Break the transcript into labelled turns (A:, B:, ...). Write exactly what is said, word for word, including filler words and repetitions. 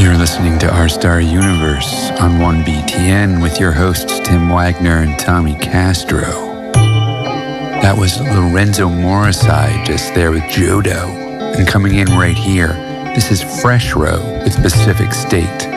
A: You're listening to Our Star Universe on one B T N with your hosts Tim Wagner and Tommy Castro. That was Lorenzo Morrisai just there with Jodo. And coming in right here, this is Fresh Row with Pacific State.